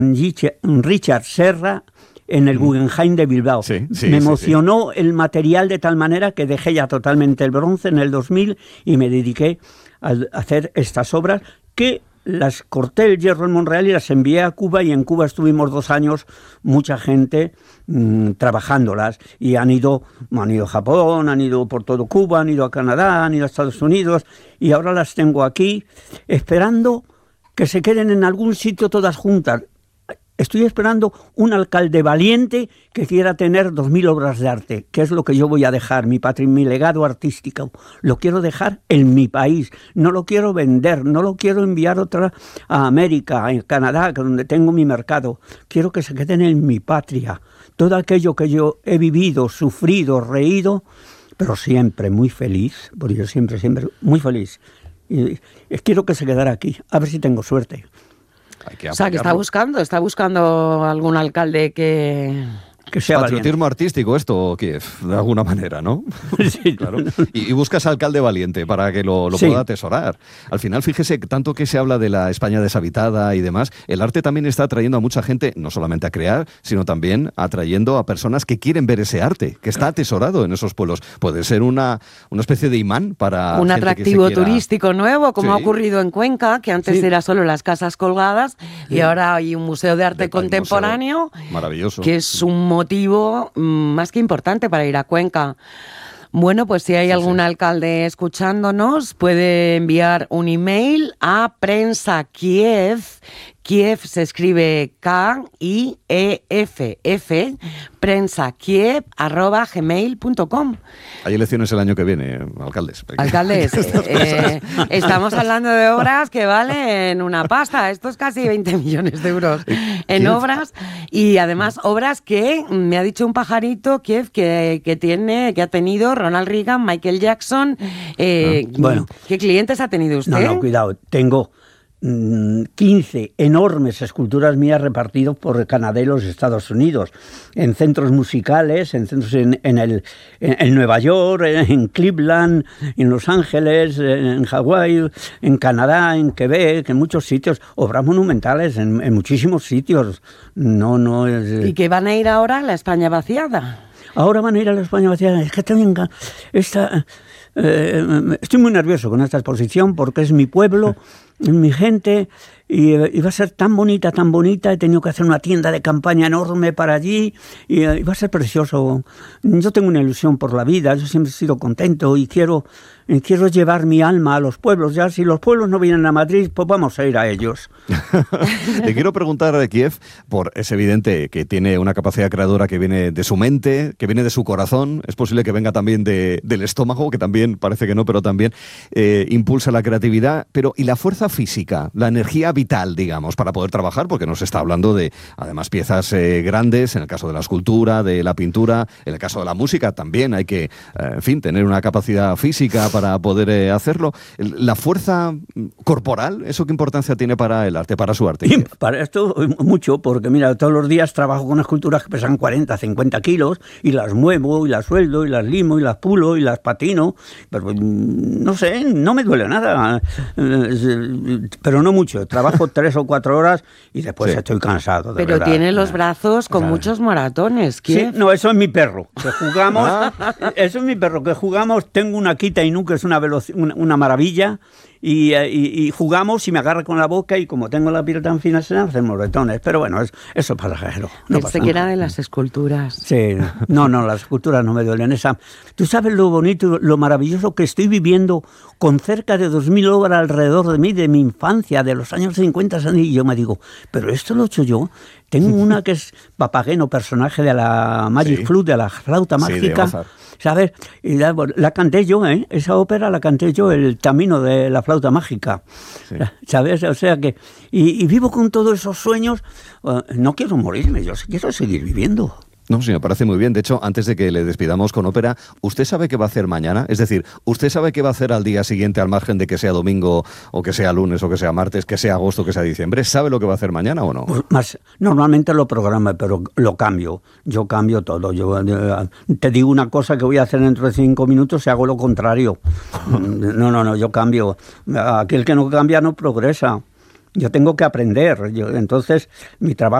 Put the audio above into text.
Richard Serra en el Guggenheim de Bilbao. Me emocionó el material de tal manera que dejé ya totalmente el bronce en el 2000 y me dediqué a hacer estas obras que las corté el hierro en Montreal y las envié a Cuba, y en Cuba estuvimos 2 años, mucha gente trabajándolas, y han ido a Japón, han ido por todo Cuba, han ido a Canadá, han ido a Estados Unidos, y ahora las tengo aquí esperando que se queden en algún sitio todas juntas. Estoy esperando un alcalde valiente que quiera tener 2.000 obras de arte, que es lo que yo voy a dejar, mi legado artístico. Lo quiero dejar en mi país, no lo quiero vender, no lo quiero enviar a América, a Canadá, donde tengo mi mercado. Quiero que se queden en mi patria. Todo aquello que yo he vivido, sufrido, reído, pero siempre muy feliz, porque yo siempre muy feliz. Y quiero que se quedara aquí, a ver si tengo suerte. O sea, que está buscando algún alcalde que sea patriotismo valiente. Artístico esto, Kiev, de alguna manera, ¿no? Sí, claro. Y buscas alcalde valiente para que lo pueda atesorar. Al final, fíjese, tanto que se habla de la España deshabitada y demás, el arte también está atrayendo a mucha gente, no solamente a crear, sino también atrayendo a personas que quieren ver ese arte, que está atesorado en esos pueblos. Puede ser una especie de imán para un gente atractivo que se quiera... turístico nuevo, como ha ocurrido en Cuenca, que antes era solo las casas colgadas, y ahora hay un museo de arte contemporáneo. Maravilloso. Que es un motivo más que importante para ir a Cuenca. Bueno, pues si hay algún alcalde escuchándonos, puede enviar un email a Prensa Kiev. Kiev se escribe K-I-E-F-F, prensakiev@gmail.com. Hay elecciones el año que viene, alcaldes. Alcaldes, estamos hablando de obras que valen una pasta. Esto es casi 20 millones de euros en obras, y además obras que me ha dicho un pajarito, Kiev, que ha tenido Ronald Reagan, Michael Jackson. Bueno, ¿qué clientes ha tenido usted? No, cuidado, tengo 15 enormes esculturas mías repartidos por Canadá y los Estados Unidos, en centros musicales, en centros en Nueva York, en Cleveland, en Los Ángeles, en Hawái, en Canadá, en Quebec, en muchos sitios, obras monumentales en muchísimos sitios. ¿Y qué van a ir ahora a la España vaciada? Ahora van a ir a la España vaciada. Es que también estoy muy nervioso con esta exposición porque es mi pueblo, es mi gente, y va a ser tan bonita. He tenido que hacer una tienda de campaña enorme para allí, y va a ser precioso. Yo tengo una ilusión por la vida, yo siempre he sido contento y quiero llevar mi alma a los pueblos. Ya si los pueblos no vienen a Madrid, pues vamos a ir a ellos. Le quiero preguntar a Kiev, es evidente que tiene una capacidad creadora que viene de su mente, que viene de su corazón, es posible que venga también del estómago, que también parece que no, pero también impulsa la creatividad, y la fuerza física, la energía vital, digamos, para poder trabajar, porque nos está hablando de, además, piezas grandes, en el caso de la escultura, de la pintura, en el caso de la música también hay que, tener una capacidad física para poder hacerlo. La fuerza corporal, ¿eso qué importancia tiene para el arte, para su arte? Y para esto mucho, porque mira, todos los días trabajo con esculturas que pesan 40, 50 kilos, y las muevo, y las sueldo, y las limo, y las pulo, y las patino, pero no sé, no me duele nada, pero no mucho. Trabajo 3 o 4 horas y después estoy cansado. Pero verdad. Tiene los brazos con muchos moratones. Sí, no, eso es mi perro, que jugamos. Eso es mi perro, que jugamos. Tengo una Akita Inu, que es una maravilla, y jugamos y me agarra con la boca, y como tengo la piel tan fina se me hacen moretones. Pero bueno, eso es pasajero. No pasa que era nada. de las esculturas. Sí, no, las esculturas no me duelen. Tú sabes lo bonito, lo maravilloso que estoy viviendo con cerca de 2.000 obras alrededor de mí, de mi infancia, de los años 50, y yo me digo, pero esto lo he hecho yo. Tengo una que es Papageno, personaje de la Magic Flute, de la flauta mágica. ¿Sabes? Y la canté yo, esa ópera la canté yo, el Tamino de la flauta mágica. Sí. ¿Sabes? O sea que... Y vivo con todos esos sueños. No quiero morirme, yo quiero seguir viviendo. No, sí, me parece muy bien. De hecho, antes de que le despidamos con ópera, ¿usted sabe qué va a hacer mañana? Es decir, ¿usted sabe qué va a hacer al día siguiente, al margen de que sea domingo, o que sea lunes, o que sea martes, que sea agosto, que sea diciembre? ¿Sabe lo que va a hacer mañana o no? Pues normalmente lo programo, pero lo cambio. Yo cambio todo. Yo te digo una cosa que voy a hacer dentro de 5 minutos y hago lo contrario. No, yo cambio. Aquel que no cambia no progresa. yo tengo que aprender. Entonces, mi trabajo